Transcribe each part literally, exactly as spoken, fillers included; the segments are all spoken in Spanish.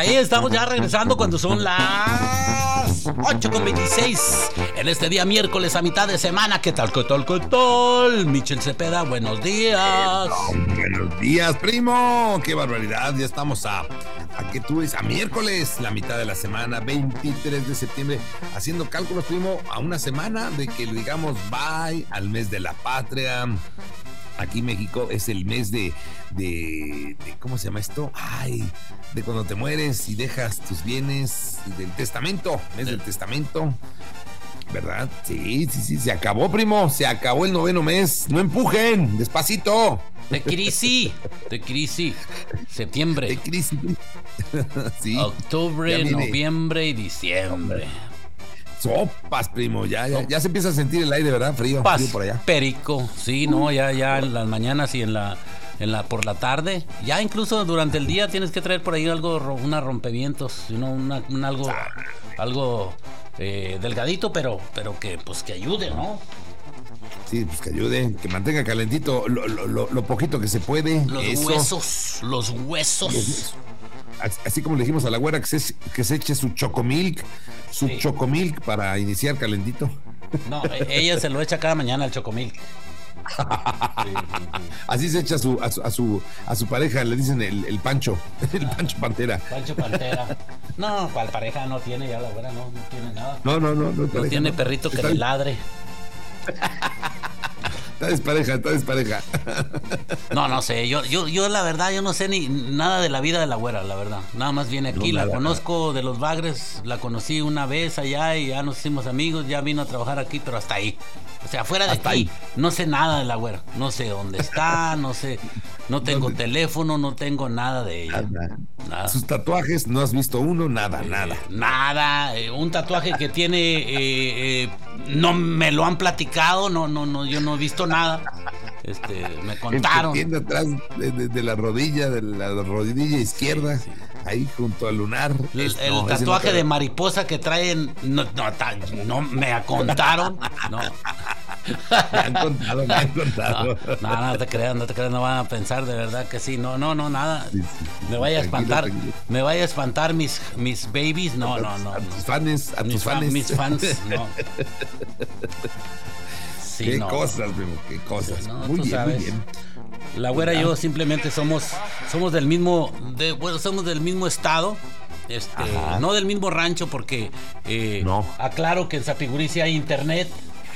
ahí estamos ya regresando cuando son las ocho con veintiséis. En este día miércoles a mitad de semana. ¿Qué tal, qué tal, qué tal? Michel Cepeda, buenos días. Buenos días, primo. Qué barbaridad. Ya estamos a... ¿A qué tú dices? A miércoles, la mitad de la semana, veintitrés de septiembre. Haciendo cálculos, primo, a una semana de que le digamos bye al mes de la patria. Aquí México es el mes de, de, de, ¿cómo se llama esto? Ay, de cuando te mueres y dejas tus bienes, del testamento, mes del testamento, ¿verdad? Sí, sí, sí, se acabó, primo, se acabó el noveno mes. No empujen, despacito. De crisis, de crisis, septiembre, de crisis. Sí. Octubre, noviembre y diciembre. Sopas, primo, ya, ya, ya se empieza a sentir el aire, ¿verdad? Frío, Pas, frío por allá. Perico, sí, no, ya, ya en las mañanas y en la, en la, por la tarde, ya incluso durante el día tienes que traer por ahí algo, una rompevientos, una, una, un algo, algo eh, delgadito, pero, pero que, pues, que ayude, ¿no? Sí, pues que ayude, que mantenga calentito lo, lo, lo, lo poquito que se puede. Los eso. huesos, los huesos. Los, así como le dijimos a la güera que se, que se eche su chocomilk, su sí. chocomilk para iniciar calentito. No, ella se lo echa cada mañana el chocomilk. Sí, sí, sí. Así se echa a su, a su, a su, a su pareja, le dicen el, el Pancho, el Pancho Pantera. Pancho Pantera. No, cual pareja no tiene ya la güera, no, no tiene nada. No, no, no. No, no tiene no. perrito que Está... le ladre. Está despareja, está despareja. No, no sé, yo, yo, yo la verdad, yo no sé ni nada de la vida de la güera, la verdad. Nada más viene aquí, no, la nada, conozco nada. De los Bagres, la conocí una vez allá y ya nos hicimos amigos, ya vino a trabajar aquí, pero hasta ahí. O sea, fuera de hasta aquí, ahí. No sé nada de la güera, no sé dónde está, no sé, no tengo ¿Dónde? Teléfono, no tengo nada de ella. Nada. Nada. Sus tatuajes, no has visto uno, nada, eh, nada. Nada, eh, un tatuaje que tiene, eh, eh, no me lo han platicado, no, no, no, yo no he visto nada. Este, me contaron. El que tiene atrás de, de, de la rodilla, de la rodilla izquierda, sí, sí. Ahí junto al lunar. El, es, el no, tatuaje no de mariposa que traen, no, no, no me contaron. No. Me han contado, me han contado. No, no, no te creas, no te creas, no van a pensar de verdad que sí. No, no, no, nada. Sí, sí, me vaya a espantar, tranquilo. Me vaya a espantar mis, mis babies. No, no, no. A tus fans, a mis tus fans. Mis fans, no. Sí, qué no. cosas, primo, qué cosas. No, muy bien, sabes, muy bien. La güera y yo simplemente somos, somos del mismo, de, bueno, somos del mismo estado. Este, no del mismo rancho porque eh, no. Aclaro que en Sapigurí sí hay internet.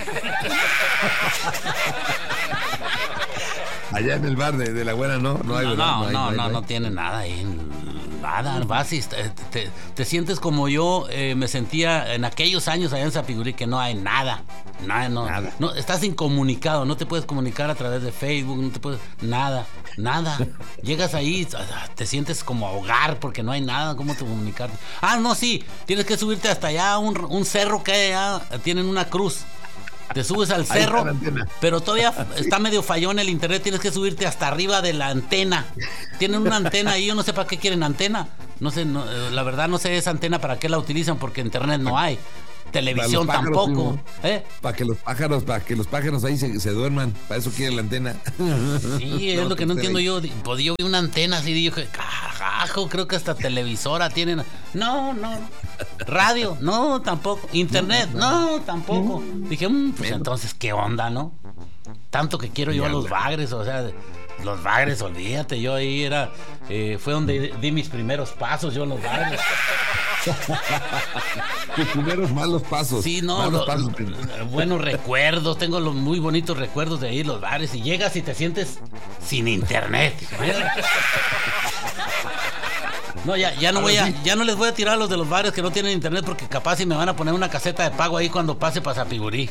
Allá en el bar de, de la güera no, no hay, no, ¿verdad? No, no, hay, no, no, no, no tiene nada ahí. Nada, vas y te, te, te sientes como yo eh, me sentía en aquellos años allá en Sapigurí, que no hay nada. Nada, no, nada. No, estás incomunicado, no te puedes comunicar a través de Facebook, no te puedes, nada, nada. Llegas ahí, te sientes como a ahogar porque no hay nada, cómo te comunicarte. Ah, no, sí, tienes que subirte hasta allá, un, un cerro que hay allá, tienen una cruz. Te subes al cerro, pero todavía está medio fallón el internet, tienes que subirte hasta arriba de la antena. Tienen una antena ahí, yo no sé para qué quieren antena. No sé, no, la verdad no sé esa antena para qué la utilizan porque internet no hay. Televisión pájaros, tampoco. ¿Eh? Para que los pájaros, para que los pájaros ahí se, se duerman, para eso quiere la antena. Sí, es no, lo que no entiendo ahí. yo. Pues yo vi una antena así, dije, carajo, creo que hasta televisora tienen. No, no. Radio, no, tampoco. Internet, no, tampoco. Dije, mmm, pues entonces, ¿qué onda, no? Tanto que quiero yo a los Bagres, o sea, los Bagres, olvídate, yo ahí era, eh, fue donde di mis primeros pasos, yo en los Bagres. Tus primeros malos pasos. Sí, no, lo, pasos. Buenos recuerdos, tengo los muy bonitos recuerdos de ahí, los bares, y llegas y te sientes sin internet. No, ya, ya no voy a, ya no les voy a tirar a los de los bares que no tienen internet porque capaz si me van a poner una caseta de pago ahí cuando pase para Sapigurí.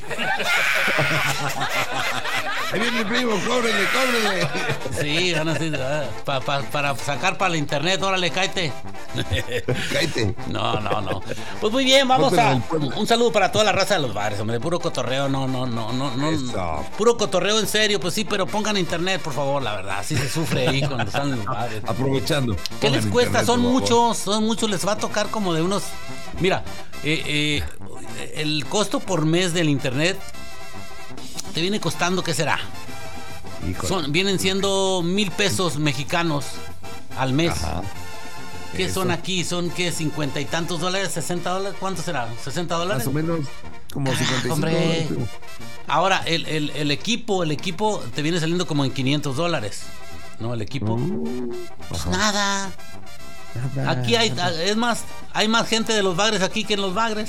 Ahí viene el primo, cóbrele, cóbrele. Sí, van a decir, pa, pa, para sacar para la internet, órale, cáete. Cáete. No, no, no. Pues muy bien, vamos no, a un saludo para toda la raza de los bares, hombre, puro cotorreo, no, no, no, no, no. Eso. Puro cotorreo en serio, pues sí, pero pongan internet, por favor, la verdad, así se sufre ahí cuando están en los bares. Aprovechando. ¿Qué les cuesta? Internet, son muchos, son muchos, les va a tocar como de unos, mira, eh, eh, el costo por mes del internet te viene costando, ¿qué será? Son, vienen siendo mil pesos mexicanos al mes. Ajá. ¿Qué Eso. son aquí? ¿Son qué? ¿Cincuenta y tantos dólares? ¿Sesenta dólares? ¿Cuánto será? ¿Sesenta dólares? Más o menos como cincuenta y cinco hombre. dólares, primo. Ahora, el, el, el equipo, el equipo te viene saliendo como en quinientos dólares. ¿No? El equipo. Uh, Pues ajá. nada. Nada, Aquí hay, nada. es más, hay más gente de los Bagres aquí que en los Bagres.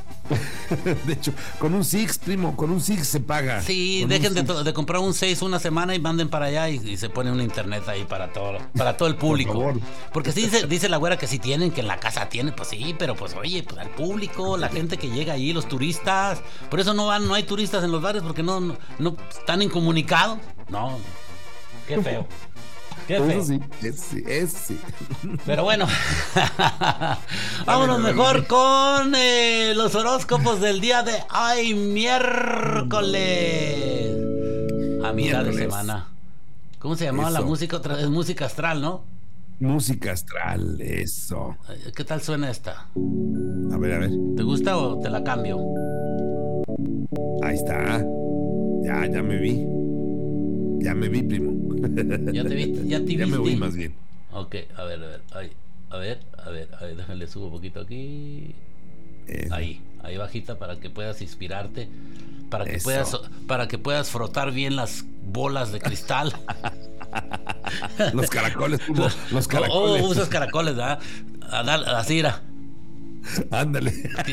De hecho, con un Six, primo, con un Six se paga. Sí, Con dejen un de, Six. to- de comprar un seis una semana y manden para allá y, y se pone un internet ahí para todo, para todo el público. favor. Porque sí dice, dice la güera que si tienen, que en la casa tienen, pues sí, pero pues oye, pues al público, la gente que llega ahí, los turistas. Por eso no van, no hay turistas en los bares porque no, no, no están incomunicados. No, qué feo. Qué feo. Eso sí, eso sí, eso sí. Pero bueno, vámonos Dale, dale, mejor dale. con eh, los horóscopos del día de hoy, miércoles. A mitad de Miércoles. semana. ¿Cómo se llamaba la Eso. música? Otra vez música astral, ¿no? Música astral, eso. Eh, ¿Qué tal suena esta? A ver, a ver. ¿Te gusta o te la cambio? Ahí está. Ya, ya me vi. Ya me vi, primo. Ya te vi, ya te Ya me viste. vi más bien. Ok, a ver, a ver, ahí, a ver, a ver, a ver, déjale subo un poquito aquí. Eso. Ahí, ahí bajita para que puedas inspirarte, para que Eso. puedas, para que puedas frotar bien las bolas de cristal. Los caracoles, primo. Los Oh, caracoles. oh, usas caracoles, ¿verdad? A dar- Así era. Ándale.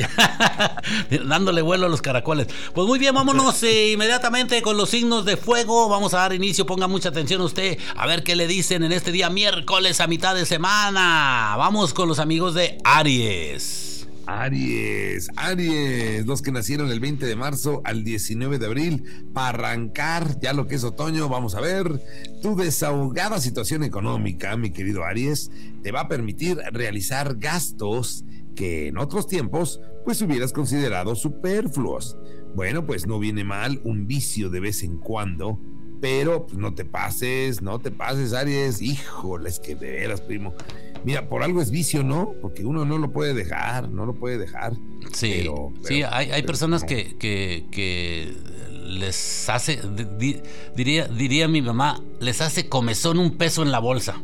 Dándole vuelo a los caracoles. Pues muy bien, vámonos eh, inmediatamente con los signos de fuego. Vamos a dar inicio, ponga mucha atención usted a ver qué le dicen en este día miércoles a mitad de semana. Vamos con los amigos de Aries. Aries, Aries, los que nacieron el veinte de marzo al diecinueve de abril, para arrancar ya lo que es otoño, vamos a ver, tu desahogada situación económica, mi querido Aries, te va a permitir realizar gastos que en otros tiempos pues hubieras considerado superfluos. Bueno, pues no viene mal un vicio de vez en cuando, pero pues, no te pases, no te pases, Aries, híjole, es que de veras, primo. Mira, por algo es vicio, ¿no? Porque uno no lo puede dejar, no lo puede dejar. Sí, Pero- sí, pero- hay, hay pero personas no. que, que, que les hace, di- diría, diría mi mamá, les hace comezón un peso en la bolsa.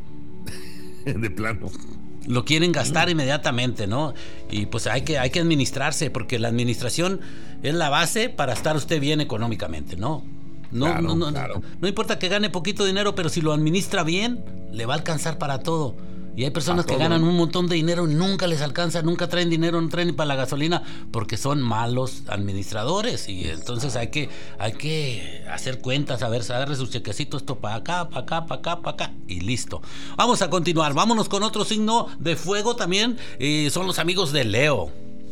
De plano. Lo quieren gastar inmediatamente, ¿no? Y pues hay que, hay que administrarse, porque la administración es la base para estar usted bien económicamente, ¿no? No, Claro, no, no, claro. no importa que gane poquito dinero, pero si lo administra bien, le va a alcanzar para todo. Y hay personas Para que todo. ganan un montón de dinero y nunca les alcanza, nunca traen dinero, no traen ni para la gasolina, porque son malos administradores. Y entonces hay que, hay que hacer cuentas, a ver, saberle sus chequecitos, esto para acá, para acá, para acá, para acá, y listo. Vamos a continuar, vámonos con otro signo de fuego también, eh, son los amigos de Leo.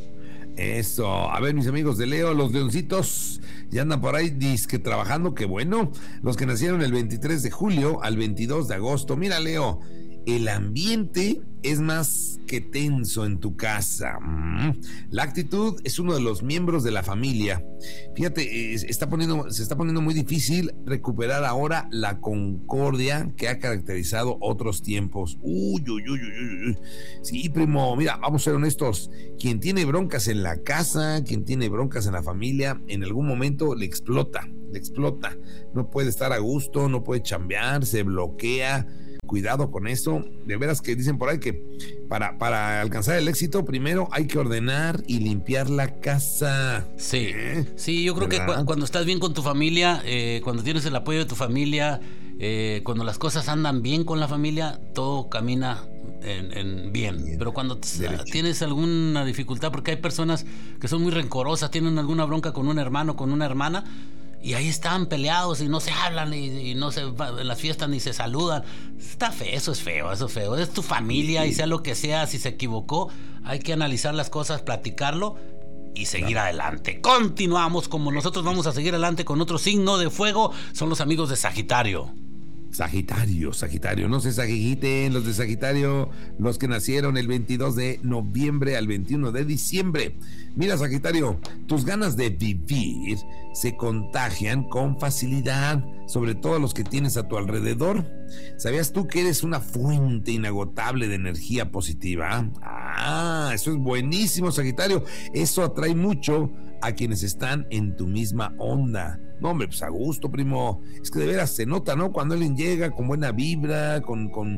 Eso. A ver, mis amigos de Leo, los leoncitos ya andan por ahí disque trabajando, qué bueno. Los que nacieron el veintitrés de julio al veintidós de agosto. Mira, Leo, el ambiente es más que tenso en tu casa. Mm. La actitud es uno de los miembros de la familia. Fíjate, es- está poniendo, se está poniendo muy difícil recuperar ahora la concordia que ha caracterizado otros tiempos. Uy, uy, uy, uy, uy, uy. Sí, primo, mira, vamos a ser honestos. Quien tiene broncas en la casa, quien tiene broncas en la familia, en algún momento le explota, le explota. No puede estar a gusto, no puede chambear, se bloquea. Cuidado con eso. De veras que dicen por ahí que para, para alcanzar el éxito, primero hay que ordenar y limpiar la casa. Sí, ¿Eh? sí, yo creo que ¿Verdad? cu- cuando estás bien con tu familia, eh, cuando tienes el apoyo de tu familia, eh, cuando las cosas andan bien con la familia, todo camina en, en bien. Bien. Pero cuando t- Derecho. tienes alguna dificultad, porque hay personas que son muy rencorosas, tienen alguna bronca con un hermano, con una hermana, y ahí están peleados y no se hablan y, y no se va- en las fiestas ni se saludan. Está feo, eso es feo, eso es feo. Es tu familia y sea lo que sea, si se equivocó, hay que analizar las cosas, platicarlo y seguir adelante. Continuamos, como nosotros vamos a seguir adelante con otro signo de fuego, son los amigos de Sagitario. Sagitario, Sagitario, no se sagiten los de Sagitario, los que nacieron el veintidós de noviembre al veintiuno de diciembre. Mira, Sagitario, tus ganas de vivir se contagian con facilidad, sobre todo los que tienes a tu alrededor. ¿Sabías tú que eres una fuente inagotable de energía positiva? Ah, eso es buenísimo, Sagitario. Eso atrae mucho a quienes están en tu misma onda. No, hombre, pues a gusto, primo. Es que de veras se nota, ¿no? Cuando alguien llega con buena vibra, con, con,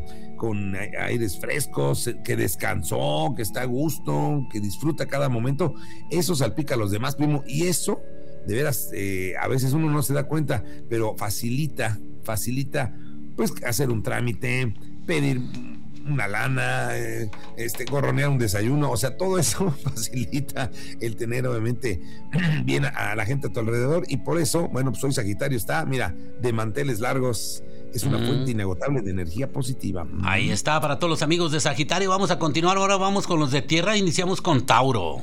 con aires frescos, que descansó, que está a gusto, que disfruta cada momento. Eso salpica a los demás, primo, y eso, de veras, eh, a veces uno no se da cuenta, pero facilita, facilita, pues, hacer un trámite, pedir una lana, eh, este, gorronear un desayuno, o sea, todo eso facilita el tener, obviamente, bien a, a la gente a tu alrededor, y por eso, bueno, pues hoy Sagitario está, mira, de manteles largos. Es una mm. fuente inagotable de energía positiva. Ahí está, para todos los amigos de Sagitario. Vamos a continuar, ahora vamos con los de Tierra. Iniciamos con Tauro.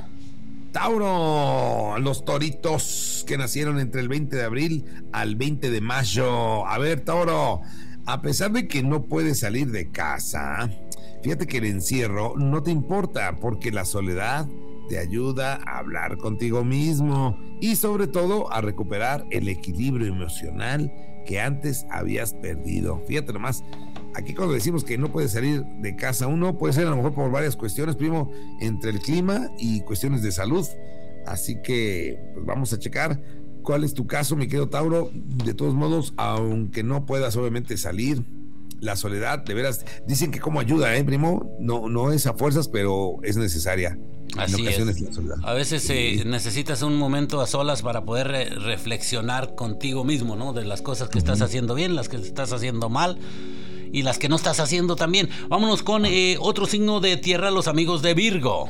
Tauro, los toritos que nacieron entre el veinte de abril al veinte de mayo. A ver, Tauro, a pesar de que no puedes salir de casa, fíjate que el encierro no te importa, porque la soledad te ayuda a hablar contigo mismo y sobre todo a recuperar el equilibrio emocional que antes habías perdido. Fíjate nomás, aquí cuando decimos que no puede salir de casa uno, puede ser a lo mejor por varias cuestiones, primo, entre el clima y cuestiones de salud. Así que pues vamos a checar cuál es tu caso, mi querido Tauro. De todos modos, aunque no puedas obviamente salir, la soledad, de veras, dicen que como ayuda, ¿eh, primo? No, no es a fuerzas, pero es necesaria. Así es. A veces eh, necesitas un momento a solas para poder re- reflexionar contigo mismo, ¿no? De las cosas que uh-huh. estás haciendo bien, las que estás haciendo mal y las que no estás haciendo también. Vámonos con eh, otro signo de tierra, los amigos de Virgo.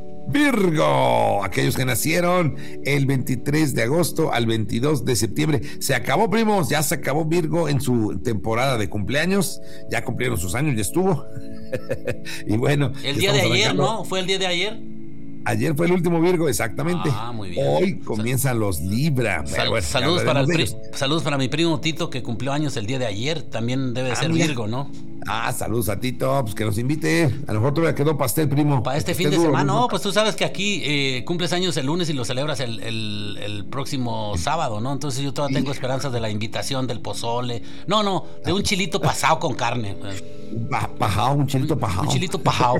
Virgo, aquellos que nacieron el veintitrés de agosto al veintidós de septiembre. Se acabó, primos, ya se acabó Virgo en su temporada de cumpleaños. Ya cumplieron sus años, ya estuvo. Y bueno, el día de ayer, ¿no? ¿Fue el día de ayer? Ayer fue el último Virgo, exactamente. Ah, muy bien. Hoy comienzan los Libra. Sal- bueno, saludos, para el pri- saludos para mi primo Tito, que cumplió años el día de ayer. También debe ah, ser mira. Virgo, ¿no? Ah, saludos a Tito, pues que nos invite. A lo mejor todavía quedó pastel, primo. Para este fin de duro, semana, no, pues tú sabes que aquí eh, cumples años el lunes y lo celebras el, el, el próximo sábado, ¿no? Entonces yo todavía tengo esperanzas de la invitación, del pozole. No, no, de un chilito pasado con carne. Pa- pajao, un chilito pajao. Un chilito pajao.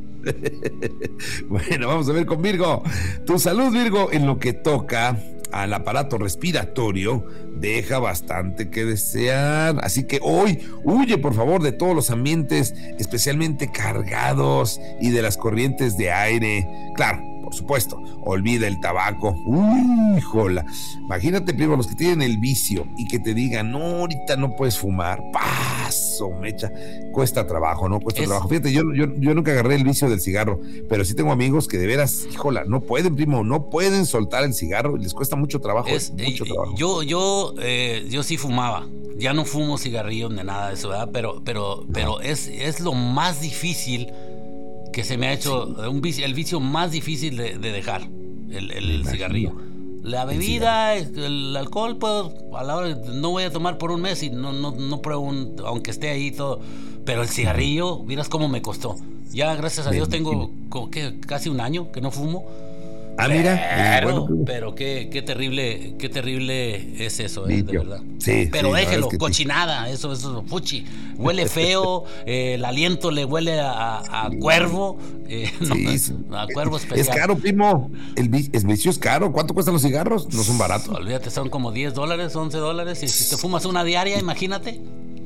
Bueno, vamos a ver con Virgo. Tu salud, Virgo, en lo que toca al aparato respiratorio, deja bastante que desear. Así que hoy huye, por favor, de todos los ambientes especialmente cargados y de las corrientes de aire. Claro, por supuesto, olvida el tabaco. Uy, jola. Imagínate, primo, los que tienen el vicio y que te digan, no, ahorita no puedes fumar. Paso, mecha. Cuesta trabajo, ¿no? Cuesta es... trabajo. Fíjate, yo, yo, yo nunca agarré el vicio del cigarro, pero sí tengo amigos que de veras, híjola, no pueden, primo, no pueden soltar el cigarro. Les cuesta mucho trabajo. Es, mucho eh, trabajo. Yo, yo, eh, yo sí fumaba. Ya no fumo cigarrillos ni nada de eso, ¿verdad? Pero, pero, no. pero es, es lo más difícil que se me ha hecho, sí. un vicio, el vicio más difícil de, de dejar, el, el, el cigarrillo. La bebida, el, el alcohol, pues a la hora no voy a tomar por un mes y no, no, no pruebo un, aunque esté ahí todo. Pero el cigarrillo, miras cómo me costó. Ya, gracias a Dios, tengo ¿qué? casi un año que no fumo. Ah, mira. Pero, bueno, pero qué, qué terrible, qué terrible es eso, eh, de verdad. Sí, pero sí, déjelo, es que cochinada, sí. eso, eso, fuchi. Huele feo, eh, el aliento le huele a, a cuervo. Eh, sí, no, a cuervo especial. Es caro, primo. El vicio es caro. ¿Cuánto cuestan los cigarros? No son baratos. Olvídate, son como diez dólares, once dólares. Y si te fumas una diaria, imagínate.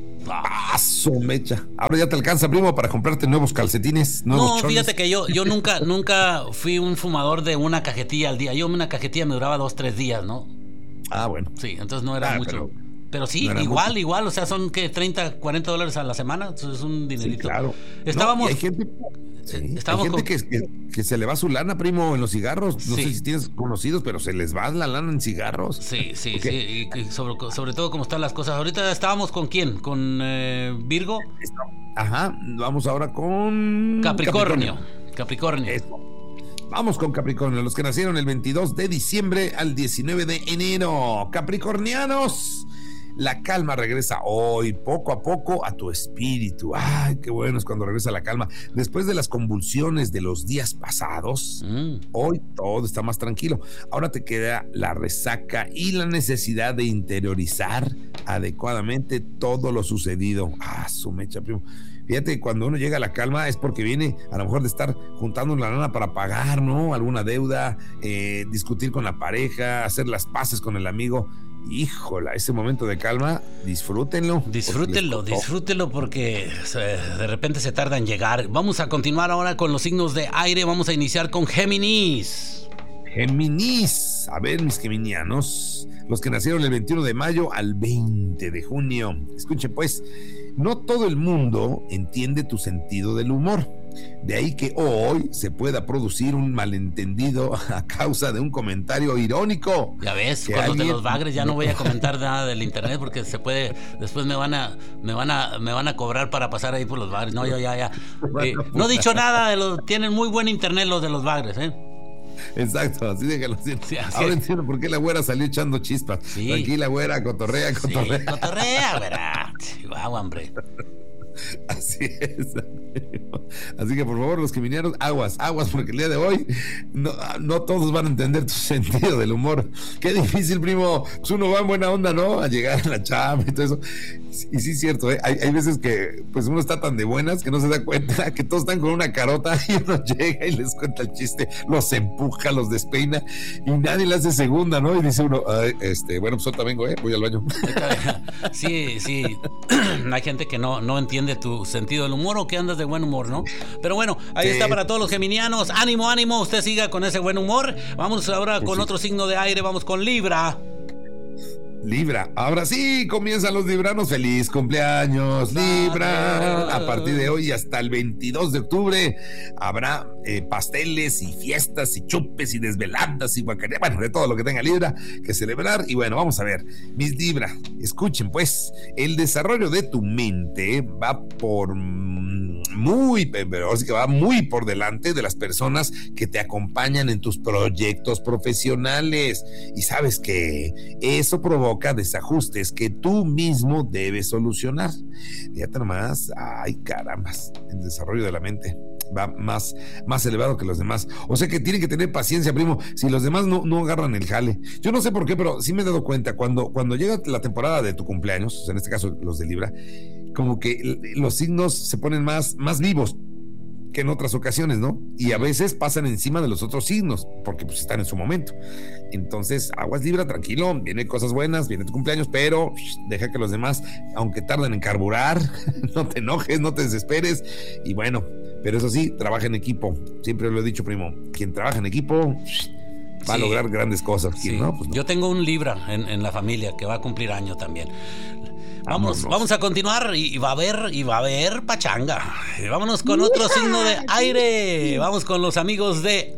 Paso, mecha. Ahora ya te alcanza, primo, para comprarte nuevos calcetines, nuevos No, chones. fíjate que yo, yo nunca, nunca fui un fumador de una cajetilla al día. Yo una cajetilla me duraba dos, tres días, ¿no? Ah, bueno. Sí, entonces no era ah, mucho. Pero, pero sí, no igual, mucho. igual. O sea, son que treinta, cuarenta dólares a la semana. Eso es un dinerito. Sí, claro. Estábamos. No, hay gente, sí, estábamos hay gente con... que, que, que se le va su lana, primo, en los cigarros. No sí. sé si tienes conocidos, pero se les va la lana en cigarros. Sí, sí, okay. sí. Y sobre, sobre todo cómo están las cosas. Ahorita estábamos con quién? ¿Con eh, Virgo? Ajá. Vamos ahora con Capricornio. Capricornio. Eso. Vamos con Capricornio, los que nacieron el veintidós de diciembre al diecinueve de enero. Capricornianos, la calma regresa hoy, poco a poco, a tu espíritu. Ay, qué bueno es cuando regresa la calma. Después de las convulsiones de los días pasados, mm. hoy todo está más tranquilo. Ahora te queda la resaca y la necesidad de interiorizar adecuadamente todo lo sucedido. Ah, su mecha, primo. Fíjate, cuando uno llega a la calma es porque viene a lo mejor de estar juntando la lana para pagar, ¿no? Alguna deuda, eh, discutir con la pareja, hacer las paces con el amigo. híjola, ese momento de calma, disfrútenlo. Disfrútenlo, disfrútenlo porque se, de repente se tarda en llegar. Vamos a continuar ahora con los signos de aire. Vamos a iniciar con Géminis. Géminis, a ver, mis geminianos, los que nacieron el veintiuno de mayo al veinte de junio. Escuchen pues, no todo el mundo entiende tu sentido del humor. De ahí que hoy se pueda producir un malentendido a causa de un comentario irónico. Ya ves, con alguien... los de los bagres ya no voy a comentar nada del internet porque se puede, después me van a, me van a, me van a cobrar para pasar ahí por los bagres. No, yo ya, ya. Eh, no he dicho nada de los, tienen muy buen internet los de los bagres, ¿eh? Exacto, así déjalo. Sí, ahora entiendo por qué la güera salió echando chispas. Sí. Tranquila, güera, cotorrea, cotorrea. Sí, cotorrea, güera. Chihuahua, wow, hombre. Así es. Así que por favor, los geminianos, aguas, aguas, porque el día de hoy no, no todos van a entender tu sentido del humor. Qué difícil, primo. Pues uno va en buena onda, ¿no? A llegar a la chamba y todo eso. Y sí es cierto, ¿eh? hay, hay veces que pues uno está tan de buenas que no se da cuenta que todos están con una carota y uno llega y les cuenta el chiste, los empuja, los despeina y nadie le hace segunda, ¿no? Y dice uno, ay, este, bueno, pues ahorita vengo, ¿eh? Voy al baño. Sí, sí. Hay gente que no, no entiende tu sentido del humor o que andas de buen humor, ¿no? Pero bueno, ahí sí está para todos los geminianos. Ánimo, ánimo, usted siga con ese buen humor. Vamos ahora pues con sí. otro signo de aire, vamos con Libra. Libra, ahora sí comienzan los libranos. Feliz cumpleaños, Libra. A partir de hoy hasta el veintidós de octubre habrá eh, pasteles y fiestas y chupes y desveladas y guacareas, bueno, de todo lo que tenga Libra que celebrar. Y bueno, vamos a ver, mis Libra, escuchen pues, el desarrollo de tu mente va por muy, pero sí que va muy por delante de las personas que te acompañan en tus proyectos profesionales. Y sabes que eso provoca desajustes que tú mismo debes solucionar. Fíjate nomás, ay carambas, el desarrollo de la mente va más, más elevado que los demás. O sea que tienen que tener paciencia, primo, si los demás no, no agarran el jale. Yo no sé por qué, pero sí me he dado cuenta, cuando, cuando llega la temporada de tu cumpleaños, o sea, en este caso los de Libra, como que los signos se ponen más, más vivos que en otras ocasiones, ¿no? Y a veces pasan encima de los otros signos, porque pues están en su momento. Entonces, aguas Libra, tranquilo, vienen cosas buenas, viene tu cumpleaños, pero shh, deja que los demás, aunque tarden en carburar, no te enojes, no te desesperes, y bueno, pero eso sí, trabaja en equipo. Siempre lo he dicho, primo, quien trabaja en equipo shh, va sí. a lograr grandes cosas. Sí. ¿No? Pues no. Yo tengo un Libra en, en la familia que va a cumplir año también. Vamos, vamos a continuar y va a haber, y va a haber pachanga. Vámonos con otro signo de aire. Vamos con los amigos de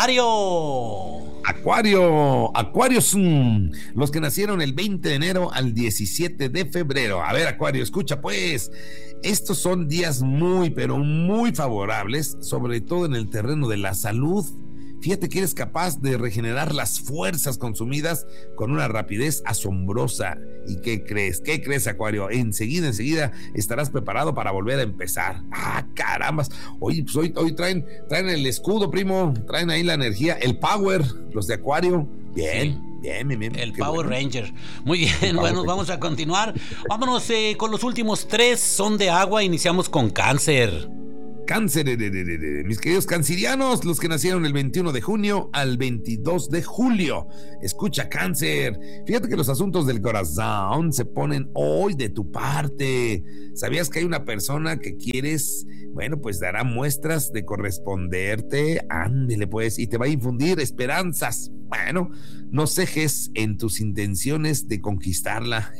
Acuario. Acuario, Acuarios, mmm, los que nacieron el veinte de enero al diecisiete de febrero. A ver, Acuario, escucha pues. Estos son días muy, pero muy favorables, sobre todo en el terreno de la salud. Fíjate que eres capaz de regenerar las fuerzas consumidas con una rapidez asombrosa. ¿Y qué crees? ¿Qué crees, Acuario? Enseguida, enseguida estarás preparado para volver a empezar. ¡Ah, carambas! Oye, pues hoy, hoy traen, traen el escudo, primo. Traen ahí la energía, el power, los de Acuario. Bien. Sí. Bien, bien, bien. El Power bueno. Ranger. Muy bien, bueno, Ranger. Vamos a continuar. Vámonos eh, con los últimos tres. Son de agua. Iniciamos con Cáncer. Cáncer, de, de, de, de, mis queridos cancerianos, los que nacieron el veintiuno de junio al veintidós de julio. Escucha, Cáncer, fíjate que los asuntos del corazón se ponen hoy de tu parte. ¿Sabías que hay una persona que quieres? Bueno, pues dará muestras de corresponderte. Ándele pues, y te va a infundir esperanzas. Bueno, no cejes en tus intenciones de conquistarla.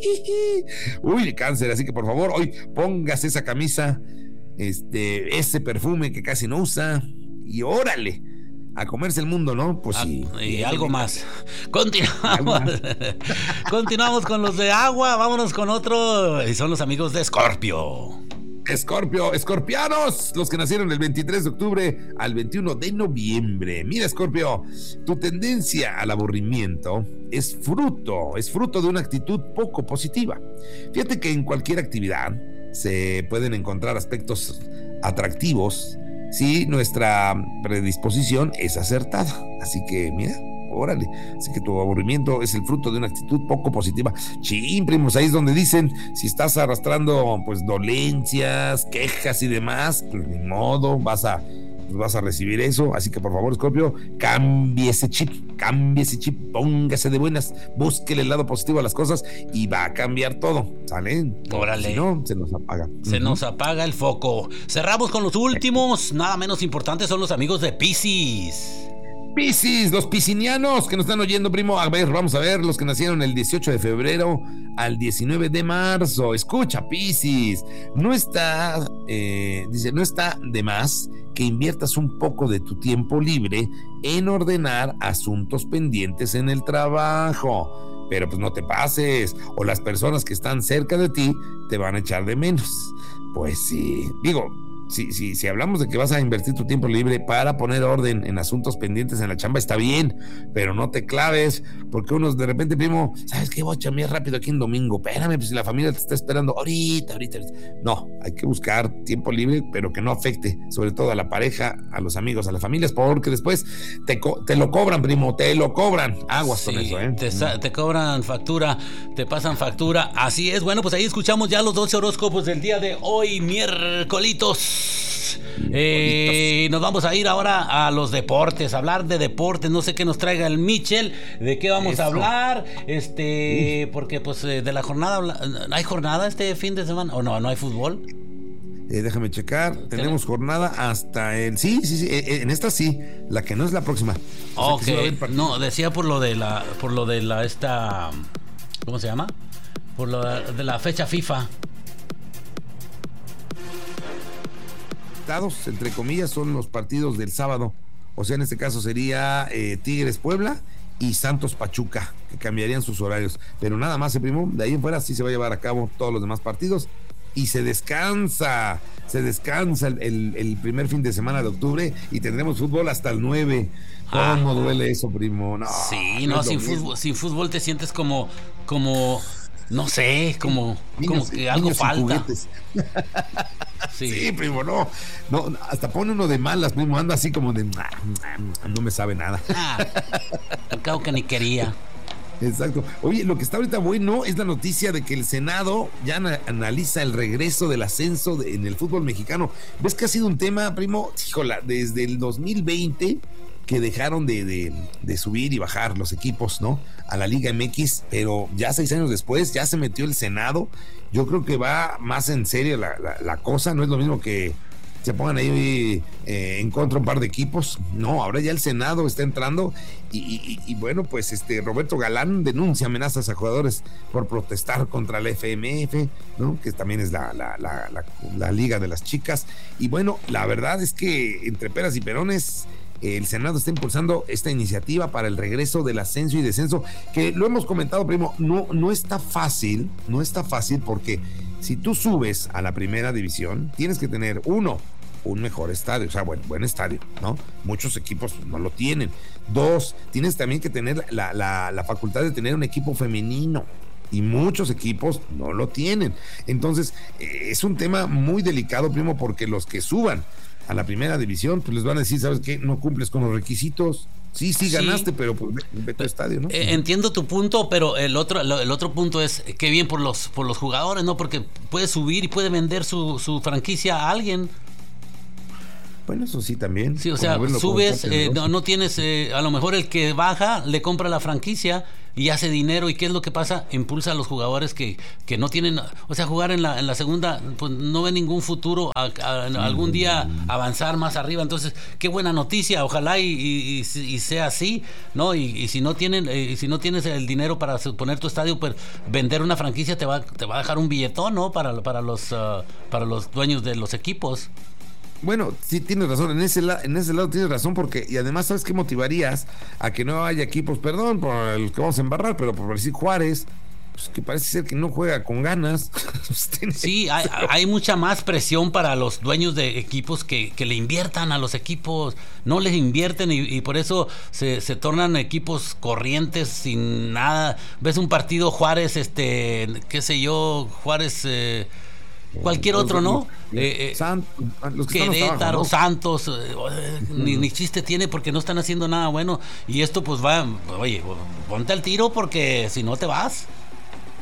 Uy, Cáncer, así que por favor, hoy póngase esa camisa, este, ese perfume que casi no usa, y órale, a comerse el mundo, ¿no? Pues sí. Ah, y algo más. Continuamos. Continuamos con los de agua. Vámonos con otro. Y son los amigos de Escorpio. Escorpio, escorpianos, los que nacieron el veintitrés de octubre al veintiuno de noviembre. Mira, Escorpio, tu tendencia al aburrimiento es fruto, es fruto de una actitud poco positiva. Fíjate que en cualquier actividad se pueden encontrar aspectos atractivos si nuestra predisposición es acertada. Así que, mira, órale, así que tu aburrimiento es el fruto de una actitud poco positiva. Chin, primos, ahí es donde dicen, si estás arrastrando pues dolencias, quejas y demás, pues ni modo, vas a pues vas a recibir eso. Así que por favor, Scorpio, cambie ese chip, cambie ese chip, póngase de buenas, búsquele el lado positivo a las cosas y va a cambiar todo, ¿sale? Órale. Si no, se nos apaga. Se uh-huh. nos apaga el foco. Cerramos con los últimos, nada menos importantes son los amigos de Piscis. Piscis, los piscinianos que nos están oyendo, primo. A ver, vamos a ver, los que nacieron el dieciocho de febrero al diecinueve de marzo. Escucha, Piscis, no está, eh, dice, no está de más que inviertas un poco de tu tiempo libre en ordenar asuntos pendientes en el trabajo. Pero pues no te pases, o las personas que están cerca de ti te van a echar de menos. Pues sí, digo, Si, si, si hablamos de que vas a invertir tu tiempo libre para poner orden en asuntos pendientes en la chamba, está bien, pero no te claves, porque unos de repente, primo, ¿sabes qué? Voy a chambear rápido aquí en domingo, espérame, pues si la familia te está esperando ahorita, ahorita, ahorita. No, hay que buscar tiempo libre, pero que no afecte, sobre todo a la pareja, a los amigos, a las familias, porque después te, co- te lo cobran, primo, te lo cobran. Aguas sí, con eso, ¿eh? Te, sa- te cobran factura, te pasan factura, así es. Bueno, pues ahí escuchamos ya los doce horóscopos del día de hoy, miércolitos. Eh, nos vamos a ir ahora a los deportes, a hablar de deportes. No sé qué nos traiga el Michel, de qué vamos Eso. a hablar, este, porque pues de la jornada, ¿hay jornada este fin de semana? ¿O no? ¿No hay fútbol? Eh, déjame checar, tenemos jornada hasta el... Sí, sí, sí, eh, en esta sí, la que no es la próxima. O sea, ok, sí no, decía por lo de la, por lo de la, esta, ¿cómo se llama? Por lo de la fecha FIFA. Entre comillas son los partidos del sábado, o sea en este caso sería eh, Tigres Puebla y Santos Pachuca, que cambiarían sus horarios, pero nada más, eh, primo, de ahí en fuera sí se va a llevar a cabo todos los demás partidos y se descansa, se descansa el, el, el primer fin de semana de octubre y tendremos fútbol hasta el nueve. ¿Cómo ah, duele eso, primo? No, sí, no, no sin fútbol, sin fútbol te sientes como, como no sé, como, niños, como que algo falta. Sí. sí, primo, no, no, hasta pone uno de malas, primo, anda así como de no me sabe nada. Ah, al cabo que ni quería. Exacto. Oye, lo que está ahorita bueno es la noticia de que el Senado ya na- analiza el regreso del ascenso de, en el fútbol mexicano. ¿Ves que ha sido un tema, primo? Híjola, desde el dos mil veinte que dejaron de, de, de subir y bajar los equipos, ¿no? A la Liga M X, pero ya seis años después ya se metió el Senado. Yo creo que va más en serio la, la, la cosa, no es lo mismo que se pongan ahí eh, en contra un par de equipos. No, ahora ya el Senado está entrando y, y, y bueno, pues este Roberto Galán denuncia amenazas a jugadores por protestar contra la F M F, ¿no? Que también es la, la, la, la, la liga de las chicas. Y bueno, la verdad es que entre peras y perones el Senado está impulsando esta iniciativa para el regreso del ascenso y descenso, que lo hemos comentado, primo, no, no está fácil, no está fácil porque si tú subes a la primera división, tienes que tener, uno, un mejor estadio, o sea, buen, buen estadio, ¿no? Muchos equipos no lo tienen. Dos, tienes también que tener la, la, la facultad de tener un equipo femenino, y muchos equipos no lo tienen. Entonces, eh, es un tema muy delicado, primo, porque los que suban a la primera división, pues les van a decir, ¿sabes qué? No cumples con los requisitos. Sí, sí ganaste, sí, pero pues ve tu estadio, ¿no? Eh, entiendo tu punto, pero el otro el otro punto es qué bien por los por los jugadores, ¿no? Porque puede subir y puede vender su, su franquicia a alguien. Bueno, eso sí también. Sí, o sea, subes, eh, no, no tienes, eh, a lo mejor el que baja le compra la franquicia y hace dinero. ¿Y qué es lo que pasa? Impulsa a los jugadores que, que no tienen, o sea, jugar en la en la segunda, pues no ven ningún futuro a, a, a algún día avanzar más arriba. Entonces, qué buena noticia, ojalá y, y, y, y sea así, ¿no? Y, y si no tienen, eh, y si no tienes el dinero para poner tu estadio, pues vender una franquicia te va, te va a dejar un billetón, ¿no? Para, para los uh, para los dueños de los equipos. Bueno, sí tienes razón, en ese, la, en ese lado tienes razón, porque, y además, ¿sabes qué motivarías a que no haya equipos? Perdón por el que vamos a embarrar, pero por decir Juárez, pues que parece ser que no juega con ganas. Sí, hay, hay mucha más presión para los dueños de equipos que, que le inviertan a los equipos, no les invierten y, y por eso se, se tornan equipos corrientes sin nada. Ves un partido Juárez, este, qué sé yo, Juárez... Eh, cualquier otro, ¿no? Eh, eh, Sant, los que Querétaro, abajo, ¿no? Santos, eh, ni, ni chiste tiene porque no están haciendo nada bueno. Y esto pues va, oye, ponte al tiro porque si no te vas. Sí,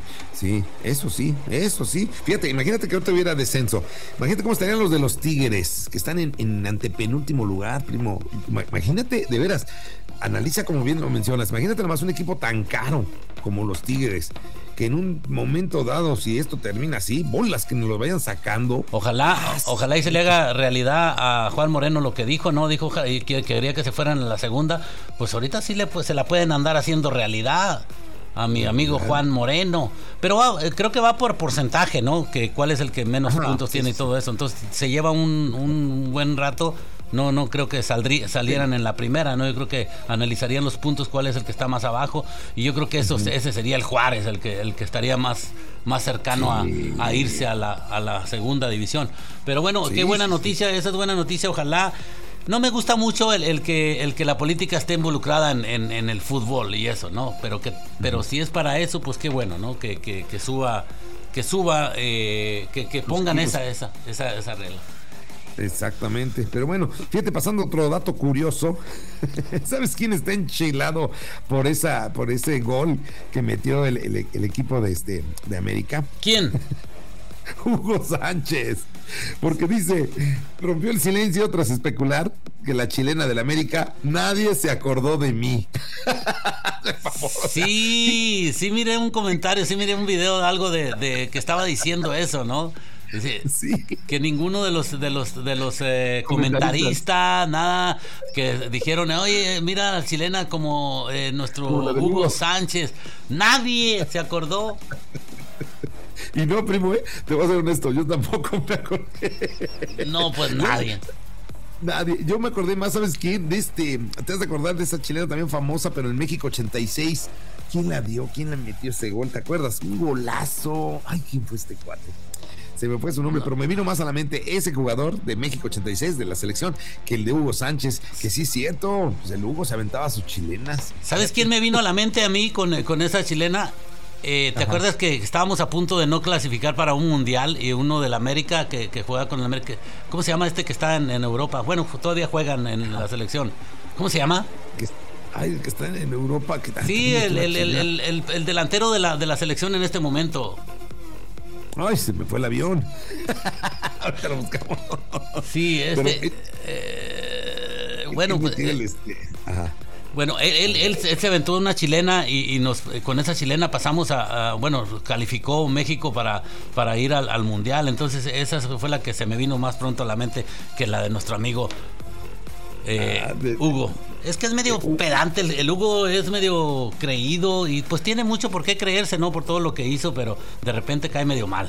Sí, eso sí, eso sí. Fíjate, imagínate que ahorita hubiera descenso. Imagínate cómo estarían los de los Tigres, que están en, en antepenúltimo lugar, primo. Imagínate, de veras, analiza como bien lo mencionas. Imagínate nomás un equipo tan caro como los Tigres, que en un momento dado, si esto termina así, bolas que nos lo vayan sacando. Ojalá, ojalá y se le haga realidad a Juan Moreno lo que dijo, ¿no? Dijo que quería que se fueran a la segunda. Pues ahorita sí le, pues, se la pueden andar haciendo realidad a mi amigo Juan Moreno, pero va, creo que va por porcentaje, ¿no? Que cuál es el que menos Ajá, puntos sí, tiene sí. y todo eso. Entonces se lleva un, un buen rato. No, no creo que saldrí, salieran sí. en la primera, ¿no? Yo creo que analizarían los puntos, cuál es el que está más abajo, y yo creo que eso, uh-huh. ese sería el Juárez, el que, el que estaría más, más cercano sí. a, a irse a la, a la segunda división. Pero bueno, sí, qué buena noticia, esa es buena noticia, ojalá. No me gusta mucho el, el que el que la política esté involucrada en, en, en el fútbol y eso, ¿no? Pero que pero si es para eso, pues qué bueno, ¿no? Que, que, que suba, que suba, eh, que, que pongan esa, esa, esa, esa regla. Exactamente, pero bueno, fíjate, pasando otro dato curioso. ¿Sabes quién está enchilado por esa, por ese gol que metió el, el, el equipo de este de América? ¿Quién? Hugo Sánchez, porque dice, rompió el silencio tras especular que la chilena del América, nadie se acordó de mí. Sí, sí miré un comentario, sí miré un video de algo de, de que estaba diciendo eso, ¿no? Dice, sí. Que ninguno de los de los de los eh, comentaristas, nada, que dijeron, oye, mira a la chilena como eh, nuestro como Hugo, Hugo Sánchez, nadie se acordó. Y no, primo, ¿eh? Te voy a ser honesto, yo tampoco me acordé. No, pues nadie. Nadie. Yo me acordé más, ¿sabes quién? De este, te has de acordar de esa chilena también famosa, pero en México ochenta y seis. ¿Quién la dio? ¿Quién la metió ese gol? ¿Te acuerdas? Un golazo. Ay, ¿quién fue este cuate? Se me fue su nombre, no. Pero me vino más a la mente ese jugador de México ochenta y seis de la selección que el de Hugo Sánchez, que sí es cierto, pues el Hugo se aventaba sus chilenas. ¿Sabes quién me vino a la mente a mí con, con esa chilena? Eh, ¿Te Ajá. acuerdas que estábamos a punto de no clasificar para un mundial y uno del América que, que juega con el América? ¿Cómo se llama este que está en, en Europa? Bueno, todavía juegan en la selección. ¿Cómo se llama? Que, ay, el que está en Europa. Que sí, el, el, el, el, el, el delantero de la, de la selección en este momento. Ay, se me fue el avión. Ahorita lo buscamos. Sí, este. Pero, eh, bueno, pues. Eh, este, ajá. Bueno, él, él, él, él se aventó una chilena y, y nos con esa chilena pasamos a, a bueno, calificó México para, para ir al, al mundial. Entonces esa fue la que se me vino más pronto a la mente que la de nuestro amigo eh, ah, de, Hugo. Es que es medio uh, pedante, el, el Hugo es medio creído y pues tiene mucho por qué creerse, ¿no? Por todo lo que hizo, pero de repente cae medio mal.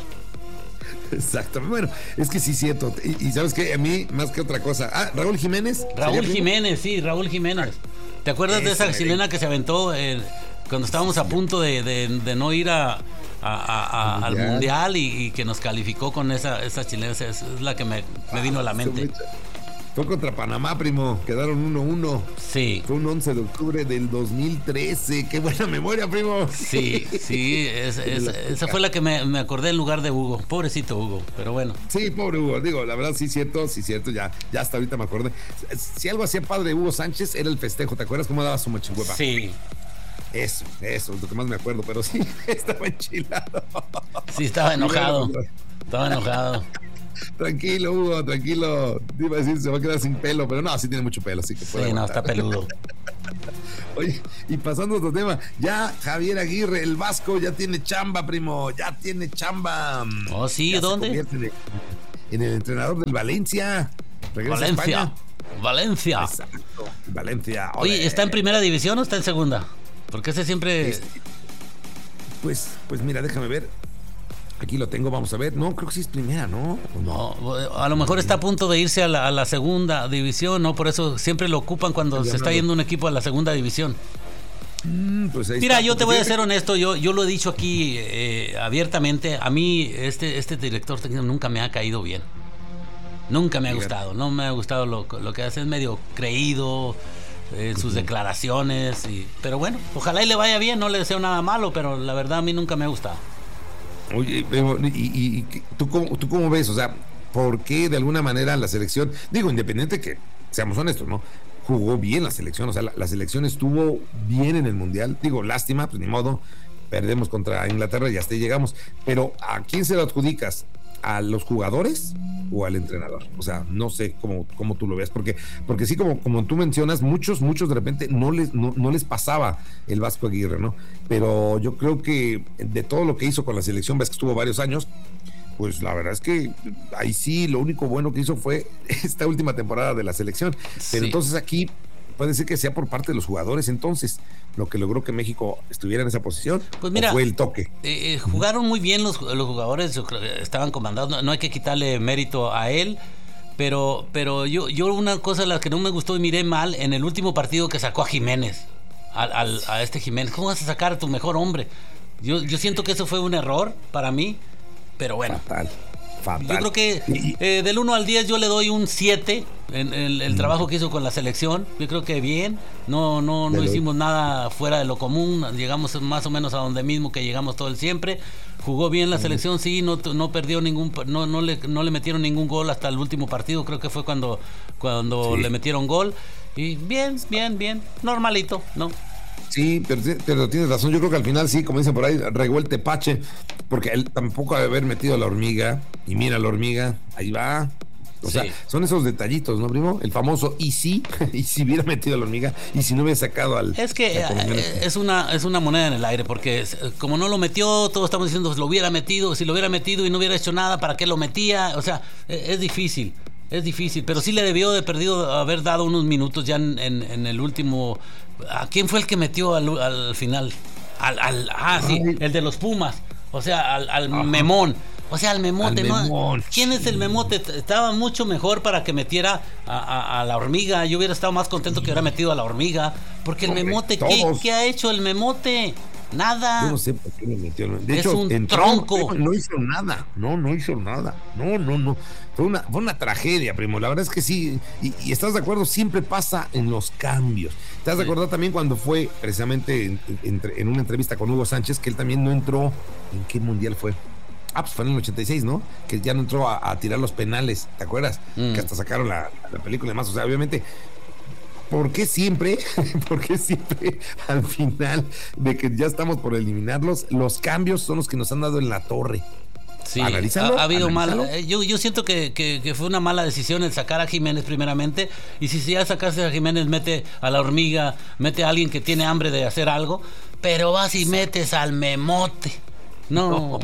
Exacto, bueno, es que sí es cierto. Y, y sabes que a mí, más que otra cosa. Ah, Raúl Jiménez. Raúl Jiménez, sí, Raúl Jiménez. ¿Te acuerdas Ese, de esa chilena que se aventó eh, cuando estábamos a punto de, de, de no ir a, a, a, a, al mundial y, y que nos calificó con esa, esa chilena? Es, es la que me, me vino a la mente. Fue contra Panamá, primo. Quedaron uno uno. Sí. Fue un once de octubre del dos mil trece. ¡Qué buena memoria, primo! Sí, sí. Es, es, esa fue la que me, me acordé en lugar de Hugo. Pobrecito Hugo, pero bueno. Sí, pobre Hugo. Digo, la verdad, sí, cierto, sí, cierto. Ya, ya hasta ahorita me acordé. Si algo hacía padre Hugo Sánchez, era el festejo. ¿Te acuerdas cómo daba su mochihuepa? Sí. Eso, eso es lo que más me acuerdo. Pero sí, estaba enchilado. Sí, estaba enojado. Estaba enojado. Tranquilo, Hugo, tranquilo. Iba a decir, se va a quedar sin pelo, pero no, sí tiene mucho pelo, así que puede. Sí, aguantar. No, está peludo. Oye, y pasando a otro tema, ya Javier Aguirre, el Vasco, ya tiene chamba, primo, ya tiene chamba. Oh, sí, ya ¿dónde? Se convierte en el entrenador del Valencia. Regresa Valencia. A España. Valencia. Exacto, Valencia. Ole. Oye, ¿está en primera división o está en segunda? Porque ese siempre. Este, pues, pues mira, déjame ver. Aquí lo tengo, vamos a ver. No, creo que sí es primera, ¿no? No, a lo mejor está a punto de irse a la, a la segunda división, ¿no? Por eso siempre lo ocupan cuando se está yendo un equipo a la segunda división. Mm, pues ahí Mira, está. yo te voy a ser honesto, yo, yo lo he dicho aquí eh, abiertamente. A mí este, este director técnico nunca me ha caído bien. Nunca me ha gustado, no me ha gustado lo, lo que hace, es medio creído en sus declaraciones. Y, pero bueno, ojalá y le vaya bien, no le deseo nada malo, pero la verdad a mí nunca me ha gustado. Oye, y, y, y ¿tú, cómo, ¿tú cómo ves? O sea, ¿por qué de alguna manera la selección, digo, independiente que seamos honestos, ¿no? Jugó bien la selección, o sea, la, la selección estuvo bien en el Mundial, digo, lástima, pues ni modo, perdemos contra Inglaterra y hasta ahí llegamos. Pero ¿a quién se lo adjudicas? ¿A los jugadores o al entrenador? O sea, no sé cómo, cómo tú lo ves, porque, porque sí, como, como tú mencionas, muchos, muchos de repente no les, no, no les pasaba el Vasco Aguirre, ¿no? Pero yo creo que de todo lo que hizo con la selección, ves que estuvo varios años, pues la verdad es que ahí sí, lo único bueno que hizo fue esta última temporada de la selección. Pero sí. Entonces aquí puede ser que sea por parte de los jugadores, entonces, lo que logró que México estuviera en esa posición. Pues mira, ¿o fue el toque? Eh, jugaron muy bien los, los jugadores, estaban comandados, no, no hay que quitarle mérito a él, pero, pero yo, yo una cosa de la que no me gustó y miré mal, en el último partido que sacó a Jiménez, al, al, a este Jiménez, ¿cómo vas a sacar a tu mejor hombre? Yo, yo siento que eso fue un error para mí, pero bueno. Fatal. Fatal. Yo creo que eh, del uno al diez yo le doy un siete en, en el, el mm. trabajo que hizo con la selección. Yo creo que bien, no no no hicimos nada fuera de lo común, llegamos más o menos a donde mismo que llegamos todo el siempre. Jugó bien la selección, sí, no no perdió ningún no no le no le metieron ningún gol hasta el último partido, creo que fue cuando cuando sí. le metieron gol y bien, bien, bien, normalito, ¿no? Sí, pero, pero tienes razón, yo creo que al final sí, como dicen por ahí, regó el tepache, porque él tampoco ha de haber metido a la hormiga, y mira la hormiga, ahí va. O sí. sea, son esos detallitos, ¿no, primo? El famoso y si, y si hubiera metido a la hormiga, y si no hubiera sacado al... Es que eh, es una es una moneda en el aire, porque como no lo metió, todos estamos diciendo, lo hubiera metido, si lo hubiera metido y no hubiera hecho nada, ¿para qué lo metía? O sea, es difícil. Es difícil, pero sí le debió de perdido haber dado unos minutos ya en, en, en el último. ¿A quién fue el que metió al, al final? Al, al, ah, sí, el de los Pumas. O sea, al, al Memón. O sea, al Memote, al ¿no? Memón, ¿quién sí. es el Memote? Estaba mucho mejor para que metiera a, a, a la hormiga. Yo hubiera estado más contento que hubiera metido a la hormiga. Porque el Hombre, Memote, ¿qué, ¿qué ha hecho el Memote? Nada. Yo no sé por qué lo metió. De es hecho, un entró, tronco. No hizo nada. No, no hizo nada. No, no, no. Fue una, fue una tragedia, primo. La verdad es que sí. Y, y estás de acuerdo, siempre pasa en los cambios. Te has de acordar también cuando fue precisamente en, en, en una entrevista con Hugo Sánchez, que él también no entró. ¿En qué mundial fue? Ah, pues fue en el ochenta y seis, ¿no? Que ya no entró a, a tirar los penales. ¿Te acuerdas? Mm. Que hasta sacaron la, la película y demás. O sea, obviamente. ¿Por qué siempre, por qué siempre al final de que ya estamos por eliminarlos, los cambios son los que nos han dado en la torre? Sí, ha, ha habido mala. Yo, yo siento que, que, que fue una mala decisión el sacar a Jiménez primeramente. Y si ya sacaste a Jiménez, mete a la hormiga, mete a alguien que tiene hambre de hacer algo. Pero vas y metes al Memote. No.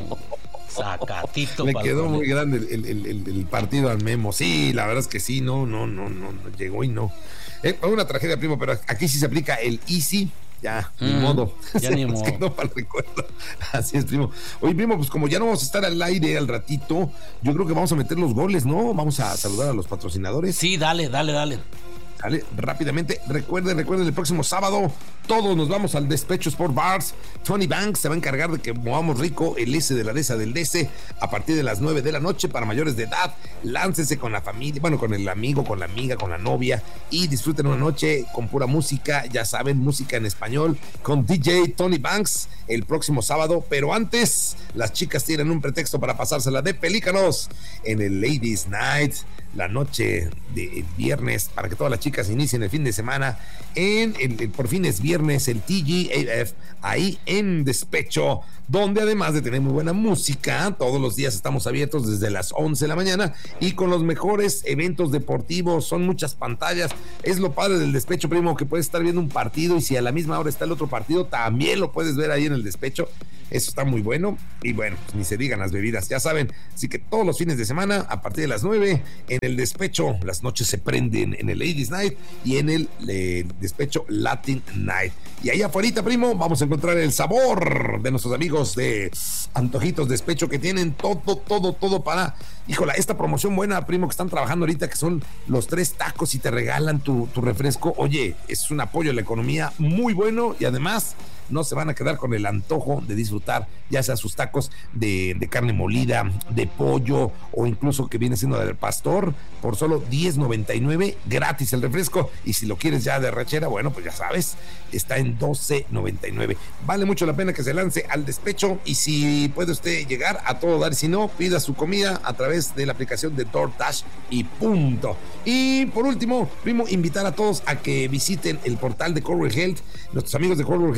Sacatito. Le quedó muy grande el, el, el, el partido al Memo. Sí, la verdad es que sí, no, no, no, no, no llegó y no. Es eh, una tragedia, primo, pero aquí sí se aplica el easy. Ya, mm, ni modo. Ya se ni modo. Quedó para el recuerdo. Así es, primo. Oye, primo, pues como ya no vamos a estar al aire al ratito, yo creo que vamos a meter los goles, ¿no? Vamos a saludar a los patrocinadores. Sí, dale, dale, dale. Dale, rápidamente, recuerden, recuerden, el próximo sábado todos nos vamos al Despecho Sport Bars. Tony Banks se va a encargar de que movamos rico el S de la D E S A del D S a partir de las nueve de la noche para mayores de edad. Láncese con la familia, bueno, con el amigo, con la amiga, con la novia y disfruten una noche con pura música, ya saben, música en español con D J Tony Banks el próximo sábado. Pero antes, las chicas tienen un pretexto para pasársela de pelícanos en el Ladies Night, la noche de viernes, para que todas las chicas inicien el fin de semana en el, el por fin es viernes, el T G A F, ahí en Despecho, donde además de tener muy buena música, todos los días estamos abiertos desde las once de la mañana y con los mejores eventos deportivos. Son muchas pantallas, es lo padre del Despecho, primo, que puedes estar viendo un partido y si a la misma hora está el otro partido, también lo puedes ver ahí en el Despecho. Eso está muy bueno. Y bueno, pues ni se digan las bebidas, ya saben. Así que todos los fines de semana, a partir de las nueve, en el Despecho, las noches se prenden en el Ladies Night y en el eh, Despecho Latin Night. Y ahí afuera, primo, vamos a encontrar el sabor de nuestros amigos de Antojitos Despecho, que tienen todo, todo, todo para... Híjola, esta promoción buena, primo, que están trabajando ahorita, que son los tres tacos y te regalan tu, tu refresco. Oye, es un apoyo a la economía muy bueno y además no se van a quedar con el antojo de disfrutar ya sea sus tacos de, de carne molida, de pollo o incluso que viene siendo del pastor por solo diez noventa y nueve, gratis el refresco. Y si lo quieres ya de rachera, bueno, pues ya sabes, está en doce noventa y nueve. Vale mucho la pena que se lance al Despecho y si puede usted llegar a todo dar, si no, pida su comida a través de la aplicación de DoorDash y punto. Y por último, primo, invitar a todos a que visiten el portal de Corwell Health. Nuestros amigos de Corwell Health tienen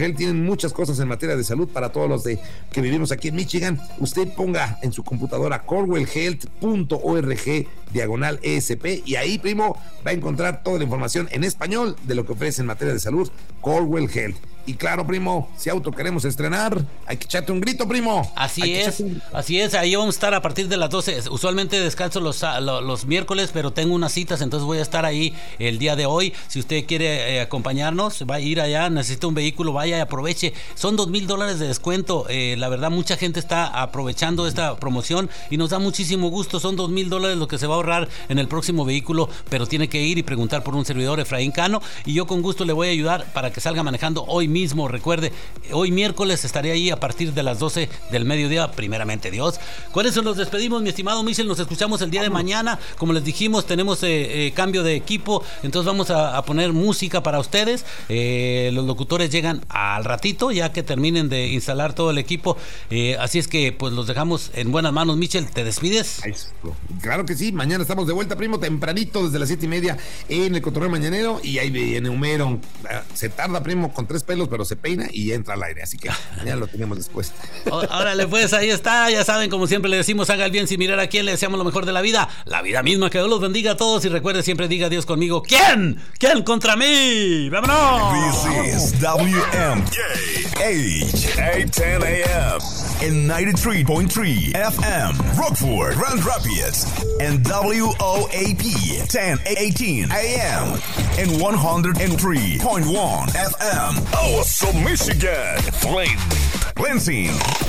muchas cosas en materia de salud para todos los de que vivimos aquí en Michigan. Usted ponga en su computadora corewell health punto org diagonal E S P y ahí, primo, va a encontrar toda la información en español de lo que ofrece en materia de salud Corewell Health. Y claro, primo, si auto queremos estrenar, hay que echarte un grito, primo. Así es, un... así es, ahí vamos a estar a partir de las doce. Usualmente descanso los, los, los miércoles, pero tengo unas citas, entonces voy a estar ahí el día de hoy. Si usted quiere eh, acompañarnos, va a ir allá, necesita un vehículo, vaya y aproveche. Son dos mil dólares de descuento. Eh, la verdad, mucha gente está aprovechando esta promoción y nos da muchísimo gusto. Son dos mil dólares lo que se va a ahorrar en el próximo vehículo, pero tiene que ir y preguntar por un servidor, Efraín Cano, y yo con gusto le voy a ayudar para que salga manejando hoy mismo. Recuerde, hoy miércoles estaré ahí a partir de las doce del mediodía, primeramente Dios. Con eso nos despedimos, mi estimado Michel, nos escuchamos el día de mañana. Como les dijimos, tenemos eh, eh, cambio de equipo, entonces vamos a, a poner música para ustedes. Eh, los locutores llegan al ratito, ya que terminen de instalar todo el equipo, eh, así es que pues los dejamos en buenas manos. Michel, ¿te despides? Claro que sí, mañana estamos de vuelta, primo, tempranito desde las siete y media en el Cotorreo Mañanero, y ahí viene Homero. Se tarda, primo, con tres pelos, pero se peina y entra al aire, así que ya lo tenemos después. Órale, pues ahí está, ya saben, como siempre le decimos, haga el bien sin mirar a quién, le deseamos lo mejor de la vida, la vida misma, que Dios los bendiga a todos, y recuerde siempre, diga Dios conmigo, ¿quién? ¿Quién contra mí? ¡Vámonos! This is W M K H eight ten A M and ninety-three point three F M, Rockford, Grand Rapids, and W O A P ten eighteen A M and one oh three point one F M. Also Michigan, Flint, Lansing,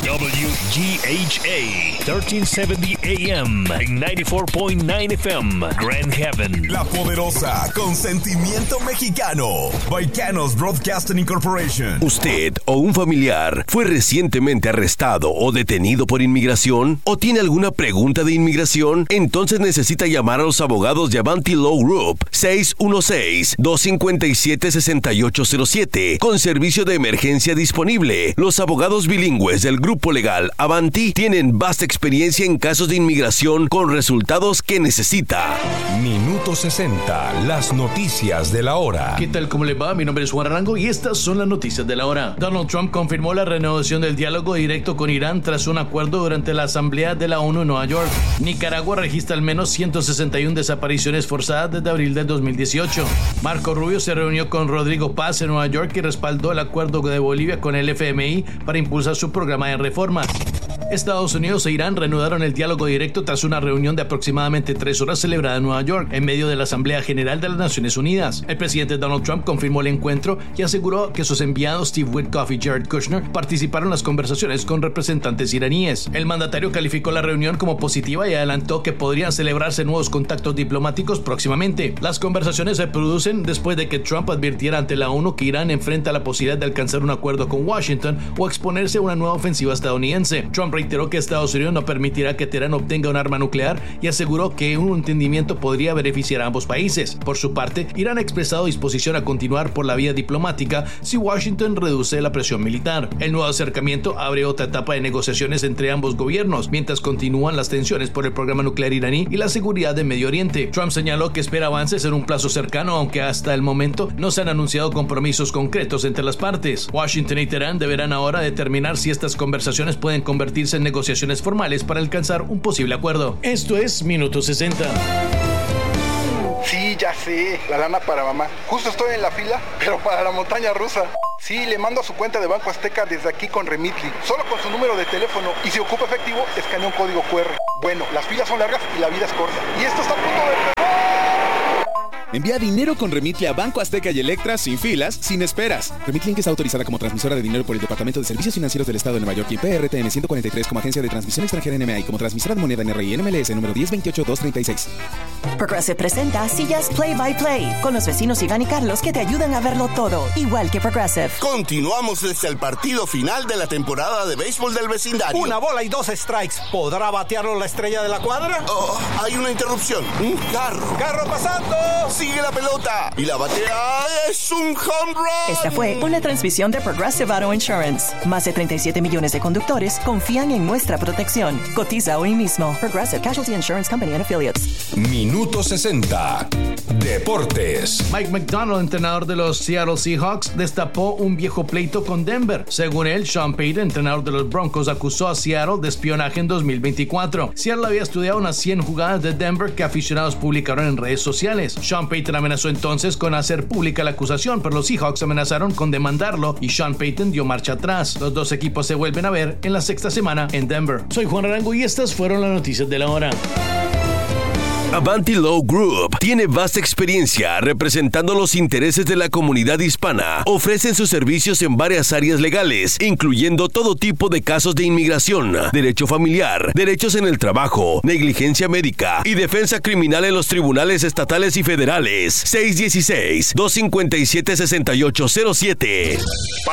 W G H A thirteen seventy A M and ninety-four point nine F M, Grand Haven. La Poderosa, con sentimiento mexicano, Baicanos Broadcasting Incorporation. ¿Usted o un familiar fue recientemente arrestado o detenido por inmigración? ¿O tiene alguna pregunta de inmigración? Entonces necesita llamar a los abogados de Avanti Law Group, seis uno seis, dos cinco siete, seis ocho cero siete, con servicio de emergencia disponible. Los abogados bilingües del grupo legal Avanti tienen vasta experiencia en casos de inmigración con resultados que necesita. Minuto sesenta, las noticias de la hora. ¿Qué tal? ¿Cómo le va? Mi nombre es Juan Arango y estas son las noticias de la hora. Donald Trump confirmó la renovación del diálogo directo con Irán tras un acuerdo durante la Asamblea de la ONU en Nueva York. Nicaragua registra al menos ciento sesenta y una desapariciones forzadas desde abril del dos mil dieciocho. Marco Rubio se reunió con Rodrigo Paz en Nueva York y respaldó el acuerdo de Bolivia con el F M I para impulsar su programa de reformas. Estados Unidos e Irán reanudaron el diálogo directo tras una reunión de aproximadamente tres horas celebrada en Nueva York, en medio de la Asamblea General de las Naciones Unidas. El presidente Donald Trump confirmó el encuentro y aseguró que sus enviados Steve Witkoff y Jared Kushner participaron en las conversaciones con representantes iraníes. El mandatario calificó la reunión como positiva y adelantó que podrían celebrarse nuevos contactos diplomáticos próximamente. Las conversaciones se producen después de que Trump advirtiera ante la ONU que Irán enfrenta la posibilidad de alcanzar un acuerdo con Washington o exponerse a una nueva ofensiva estadounidense. Trump reiteró que Estados Unidos no permitirá que Teherán obtenga un arma nuclear y aseguró que un entendimiento podría beneficiar a ambos países. Por su parte, Irán ha expresado disposición a continuar por la vía diplomática si Washington reduce la presión militar. El nuevo acercamiento abre otra etapa de negociaciones entre ambos gobiernos, mientras continúan las tensiones por el programa nuclear iraní y la seguridad de Medio Oriente. Trump señaló que espera avances en un plazo cercano, aunque hasta el momento no se han anunciado compromisos concretos entre las partes. Washington y Teherán deberán ahora determinar si estas conversaciones pueden convertirse en negociaciones formales para alcanzar un posible acuerdo. Esto es Minuto sesenta. Sí, ya sé, la lana para mamá. Justo estoy en la fila, pero para la montaña rusa. Sí, le mando a su cuenta de Banco Azteca desde aquí con Remitly. Solo con su número de teléfono y si ocupa efectivo, escanea un código cu erre. Bueno, las filas son largas y la vida es corta. Y esto está a punto de... Envía dinero con Remitly a Banco Azteca y Electra sin filas, sin esperas. Remitly Inc está autorizada como transmisora de dinero por el Departamento de Servicios Financieros del Estado de Nueva York y P R T M ciento cuarenta y tres como agencia de transmisión extranjera N M A y como transmisora de moneda N R I N M L S número diez veintiocho dos treinta y seis. Progressive presenta Sillas Play by Play con los vecinos Iván y Carlos que te ayudan a verlo todo, igual que Progressive. Continuamos desde el partido final de la temporada de béisbol del vecindario. Una bola y dos strikes. ¿Podrá batearlo la estrella de la cuadra? Oh, hay una interrupción. Un carro. ¡Carro pasando! Sigue la pelota y la batea es un home run. Esta fue una transmisión de Progressive Auto Insurance. Más de treinta y siete millones de conductores confían en nuestra protección. Cotiza hoy mismo. Progressive Casualty Insurance Company and Affiliates. Minuto sesenta. Deportes. Mike McDonald, entrenador de los Seattle Seahawks, destapó un viejo pleito con Denver. Según él, Sean Payton, entrenador de los Broncos, acusó a Seattle de espionaje en dos mil veinticuatro. Seattle había estudiado unas cien jugadas de Denver que aficionados publicaron en redes sociales. Sean Payton amenazó entonces con hacer pública la acusación, pero los Seahawks amenazaron con demandarlo y Sean Payton dio marcha atrás. Los dos equipos se vuelven a ver en la sexta semana en Denver. Soy Juan Arango y estas fueron las noticias de la hora. Avanti Law Group tiene vasta experiencia representando los intereses de la comunidad hispana. Ofrecen sus servicios en varias áreas legales, incluyendo todo tipo de casos de inmigración, derecho familiar, derechos en el trabajo, negligencia médica y defensa criminal en los tribunales estatales y federales. seis uno seis, dos cinco siete, seis ocho cero siete.